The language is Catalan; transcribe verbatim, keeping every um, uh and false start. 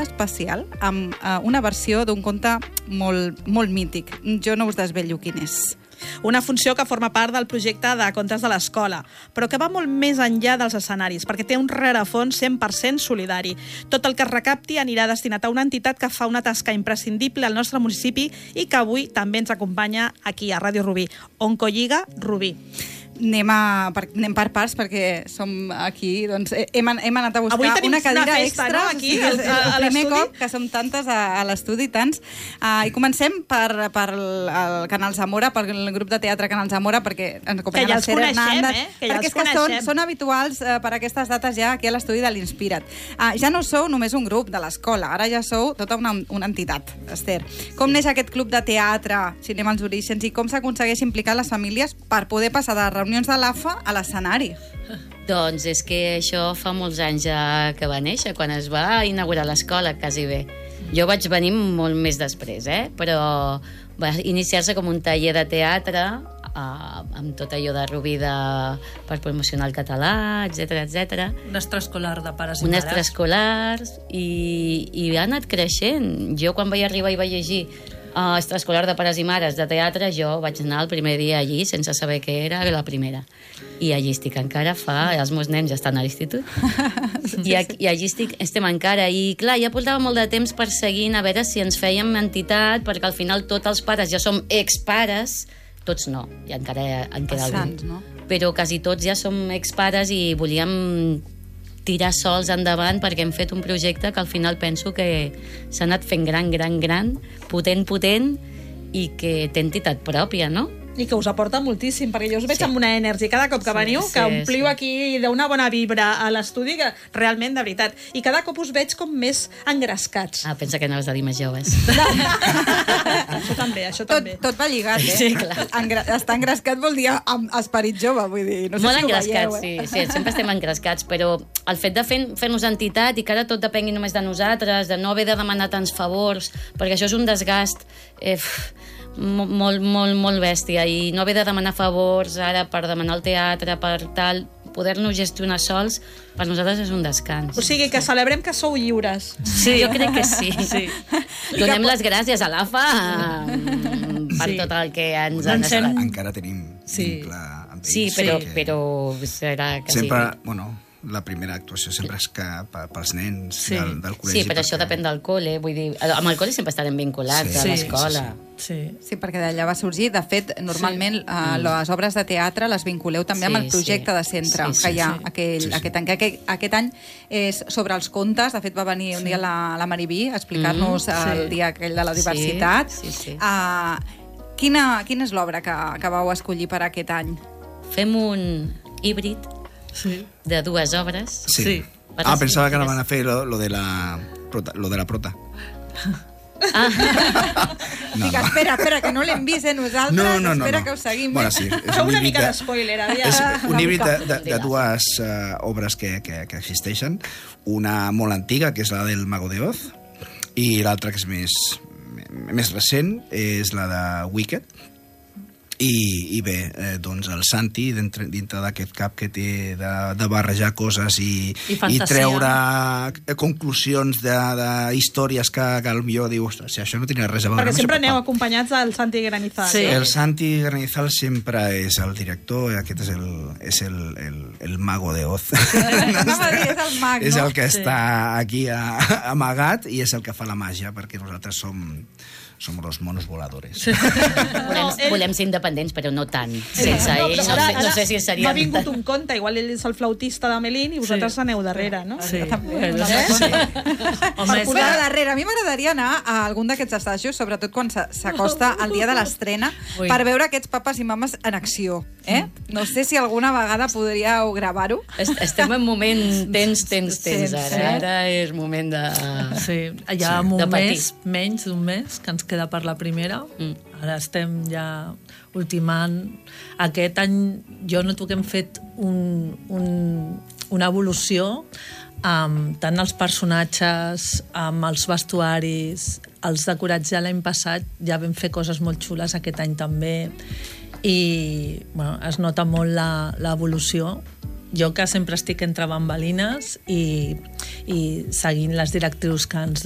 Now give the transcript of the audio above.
especial amb uh, una versió d'un conte molt, molt mític. Jo no us desvello quin és. Una funció que forma part del projecte de Contes de l'Escola, però que va molt més enllà dels escenaris, perquè té un rerefons cent per cent solidari. Tot el que es recapti anirà destinat a una entitat que fa una tasca imprescindible al nostre municipi i que avui també ens acompanya aquí a Ràdio Rubí. Oncolliga Rubí. Anem, a, per, anem per parts perquè som aquí, doncs hem, hem anat a buscar una cadira una festa, extra. No? Aquí, sí, el, el, el primer cop que som tantes a, a l'estudi, tants. Uh, I comencem per, per el, el Canal Zamora, per el grup de teatre Canal Zamora, perquè ens acompanya ja la Sera Hernández. Eh? Que ja perquè els és que són, són habituals uh, per aquestes dates ja aquí a l'estudi de l'Inspira't. Uh, ja no sou només un grup de l'escola, ara ja sou tota una, una entitat, Esther. Com neix aquest club de teatre, si anem als orígens, i com s'aconsegueix implicar les famílies per poder passar de reunions de l'A F A a l'escenari? Doncs és que això fa molts anys ja que va néixer, quan es va inaugurar l'escola, quasi bé. Jo vaig venir molt més després, eh? Però va iniciar-se com un taller de teatre, eh, amb tot allò de Rubí de, per promocionar el català, etcètera, etcètera. Un extraescolar de pares i Un mares. Un extraescolar, i, i ha anat creixent. Jo quan vaig arribar i vaig llegir Uh, extraescolar de pares i mares de teatre, jo vaig anar el primer dia allí sense saber què era la primera. I allí estic encara, fa... Els meus nens ja estan a l'institut. I, I allí estic, estem encara. I clar, ja portava molt de temps perseguint a veure si ens fèiem entitat, perquè al final tots els pares ja som expares, tots no, i encara en queda algun. No? Però quasi tots ja som expares i volíem tirar sols endavant perquè hem fet un projecte que al final penso que s'ha anat fent gran, gran, gran, potent, potent i que té entitat pròpia, no? I que us aporta moltíssim, perquè jo us veig Sí. amb una energia cada cop que Sí, veniu, sí, que ompliu sí. aquí d'una bona vibra a l'estudi, que realment, de veritat. I cada cop us veig com més engrescats. Ah, pensa que anaves a dir més joves. Això també, això Tot, també. tot va lligat, eh? Sí, clar. Engra estar engrescat vol dir amb esperit jove, vull dir. No sé Molt si ho engrescats, veieu, eh? sí, sí, sempre estem engrescats, però el fet de fer-nos entitat i que ara tot depengui només de nosaltres, de no haver de demanar tants favors, perquè això és un desgast eh, molt, molt, molt bèstia, i no haver de demanar favors ara per demanar el teatre, per tal, poder-nos gestionar sols, per nosaltres és un descans. O sigui, que celebrem que sou lliures. Sí, jo crec que sí. Sí. Donem les gràcies a l'A F A per Sí. tot el que ens Doncs han hem- estat. Encara tenim Sí. vincle amb ells. Sí, però, que però serà que sempre, sí. bueno, la primera actuació sempre és que pe- pels nens Sí. del, del col·legi. Sí, però això depèn del col·le, vull dir, amb el col·le sempre estarem vinculats Sí, a sí, l'escola. Sí. Sí, perquè d'allà va sorgir. De fet, normalment sí. uh, les obres de teatre les vinculeu també Sí, amb el projecte sí. de centre Sí, sí, que hi ha sí. aquell, Sí, sí. aquest any. Que aquest, aquest any és sobre els contes. De fet, va venir un dia la, la Maribí a explicar-nos Mm, el sí. dia aquell de la Sí, diversitat. sí, sí. Uh, quina, quina és l'obra que, que vau escollir per aquest any? Fem un híbrid Sí. de dues obres. Sí. Sí. Ah, pensava que anaven a fer lo, lo, de la prota, lo de la prota. Ah, No, Dic, no. espera, espera, que no l'hem vist, eh, nosaltres. No, no, no. espera no. que ho seguim. Bueno, sí, és Feu un una híbrid mica de- d'espoiler, aviam. És un Una híbrid de, mica. de, de dues uh, obres que, que, que existeixen. Una molt antiga, que és la del Mago de Oz, i l'altra, que és més, més recent, és la de Wicked. I, i bé, eh, doncs el Santi, dintre, dintre d'aquest cap que té de, de barrejar coses i, I i fantasia. treure conclusions de, de històries que, que potser diu, ostres, si això no tenia res a veure. Perquè no sé sempre per aneu què. acompanyats del Santi Granizal. Sí. El Santi Granizal sempre és el director, i aquest és el, és el, el, el mago de Oz. Anava a dir, és el mag, És no? el que Sí. està aquí a, amagat i és el que fa la màgia, perquè nosaltres som, som los monos voladores. volem, No, ell- volem ser independents, però no tant. Sense No, ell, però no, ara- sé, no ara sé si seria... M'ha vingut un conte, igual ell és el flautista de Melín i vosaltres Sí. aneu darrere, no? Sí. Eh? Sí. Home, Per és posar que- darrere. A mi m'agradaria anar a algun d'aquests assajos, sobretot quan s'a- s'acosta el dia de l'estrena, Ui. per veure aquests papes i mames en acció. Eh? No sé si alguna vegada podríeu gravar-ho. Est- Estem en moment tens, tens, tens, Sí, ara. sí. Ara és moment de... Sí, hi ha Sí. un De patir. mes, menys d'un mes, que ens queda per la primera. Mm. Ara estem ja ultimant. Aquest any jo noto que hem fet un, un, una evolució amb tant els personatges, amb els vestuaris, els decorats ja l'any passat, ja vam fer coses molt xules aquest any també, i bueno, es nota molt la- l'evolució. Jo que sempre estic entre bambalines i, i seguint les directrius que ens